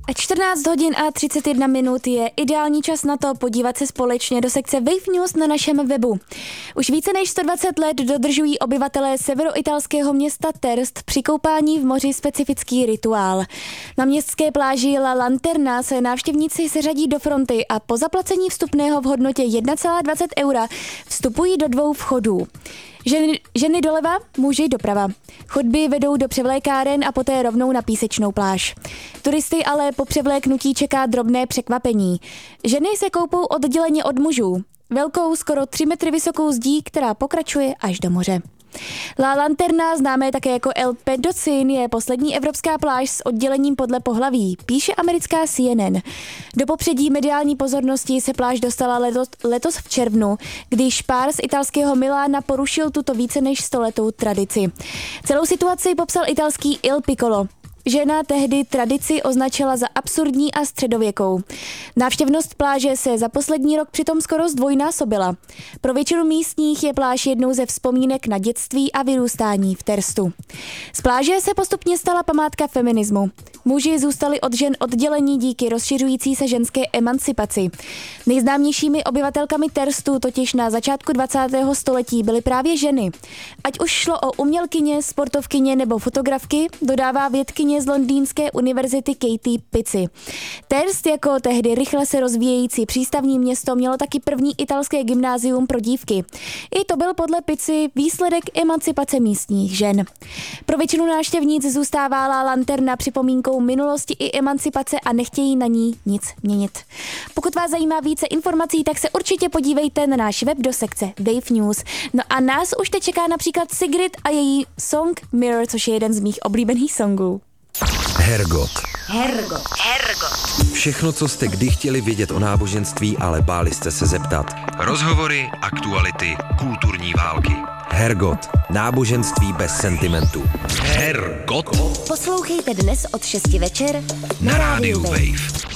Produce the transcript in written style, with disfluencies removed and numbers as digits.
A 14 hodin a 31 minut je ideální čas na to podívat se společně do sekce Wave News na našem webu. Už více než 120 let dodržují obyvatelé severoitalského města Terst při koupání v moři specifický rituál. Na městské pláži La Lanterna se návštěvníci seřadí do fronty a po zaplacení vstupného v hodnotě 1,20 eura vstupují do 2 vchodů. Ženy doleva, muži doprava. Chodby vedou do převlékáren a poté rovnou na písečnou pláž. Turisty ale po převléknutí čeká drobné překvapení. Ženy se koupou odděleně od mužů. Velkou, skoro 3 metry vysokou zdí, která pokračuje až do moře. La Lanterna, známé také jako El Pedocin, je poslední evropská pláž s oddělením podle pohlaví, píše americká CNN. Do popředí mediální pozornosti se pláž dostala letos v červnu, když pár z italského Milána porušil tuto více než 100letou tradici. Celou situaci popsal italský Il Piccolo. Žena tehdy tradici označila za absurdní a středověkou. Návštěvnost pláže se za poslední rok přitom skoro zdvojnásobila. Pro většinu místních je pláž jednou ze vzpomínek na dětství a vyrůstání v Terstu. Z pláže se postupně stala památka feminismu. Muži zůstali od žen oddělení díky rozšiřující se ženské emancipaci. Nejznámějšími obyvatelkami Terstu totiž na začátku 20. století byly právě ženy. Ať už šlo o umělkyně, sportovkyně nebo fotografky, dodává vědkyně z londýnské univerzity Katie Pici. Terst jako tehdy rychle se rozvíjející přístavní město mělo taky první italské gymnázium pro dívky. I to byl podle Pici výsledek emancipace místních žen. Pro většinu návštěvníc zůstává La Lanterna připomínkou minulosti i emancipace a nechtějí na ní nic měnit. Pokud vás zajímá více informací, tak se určitě podívejte na náš web do sekce Wave News. No a nás už teď čeká například Sigrid a její song Mirror, což je jeden z mých oblíbených songů. Hergot. Všechno, co jste kdy chtěli vědět o náboženství, ale báli jste se zeptat. Rozhovory, aktuality, kulturní války. Hergot. Náboženství bez sentimentů. Hergot. Poslouchejte dnes od 6 večer na rádiu Wave.